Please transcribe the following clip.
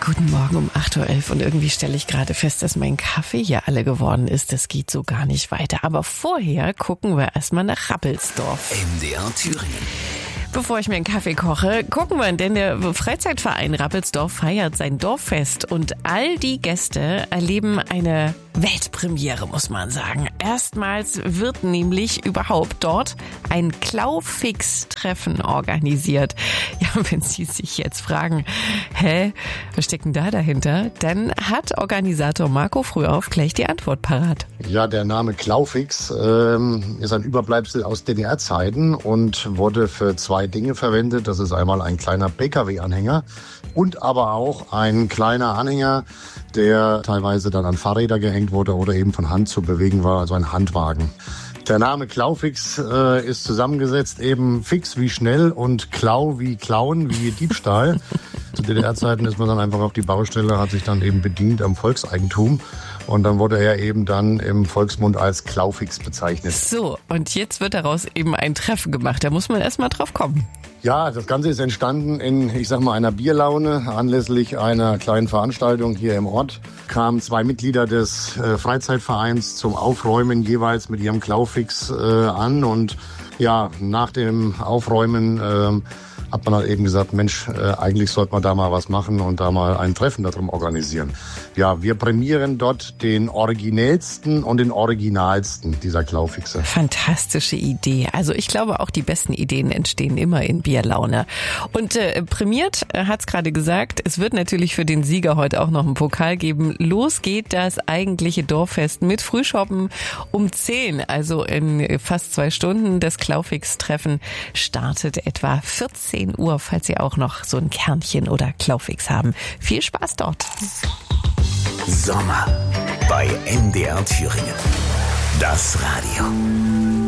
Guten Morgen um 8.11 Uhr und irgendwie stelle ich gerade fest, dass mein Kaffee hier alle geworden ist. Das geht so gar nicht weiter. Aber vorher gucken wir erstmal nach Rappelsdorf. MDR Thüringen. Bevor ich mir einen Kaffee koche, gucken wir, denn der Freizeitverein Rappelsdorf feiert sein Dorffest und all die Gäste erleben eine Weltpremiere, muss man sagen. Erstmals wird nämlich überhaupt dort ein Klaufix-Treffen organisiert. Ja, wenn Sie sich jetzt fragen, was steckt denn da dahinter? Dann hat Organisator Marco Frühauf gleich die Antwort parat. Ja, der Name Klaufix ist ein Überbleibsel aus DDR-Zeiten und wurde für zwei Dinge verwendet. Das ist einmal ein kleiner PKW-Anhänger und aber auch ein kleiner Anhänger, der teilweise dann an Fahrräder gehängt wurde oder eben von Hand zu bewegen war, also ein Handwagen. Der Name Klaufix ist zusammengesetzt eben fix wie schnell und Klau wie Klauen, wie Diebstahl. Zu DDR-Zeiten ist man dann einfach auf die Baustelle, hat sich dann eben bedient am Volkseigentum. Und dann wurde er eben dann im Volksmund als Klaufix bezeichnet. So, und jetzt wird daraus eben ein Treffen gemacht. Da muss man erst mal drauf kommen. Ja, das Ganze ist entstanden in, einer Bierlaune. Anlässlich einer kleinen Veranstaltung hier im Ort kamen zwei Mitglieder des Freizeitvereins zum Aufräumen jeweils mit ihrem Klaufix an. Und ja, nach dem Aufräumen hat man halt eben gesagt, Mensch, eigentlich sollte man da mal was machen und da mal ein Treffen darum organisieren. Ja, wir prämieren dort den originellsten und den originalsten dieser Klaufixe. Fantastische Idee. Also ich glaube auch, die besten Ideen entstehen immer in Bierlaune. Und prämiert, hat's gerade gesagt, es wird natürlich für den Sieger heute auch noch einen Pokal geben. Los geht das eigentliche Dorffest mit Frühschoppen um 10, also in fast 2 Stunden. Das Klaufix-Treffen startet etwa 14 Uhr, falls Sie auch noch so ein Kernchen oder Klaufix haben. Viel Spaß dort. Sommer bei MDR Thüringen. Das Radio.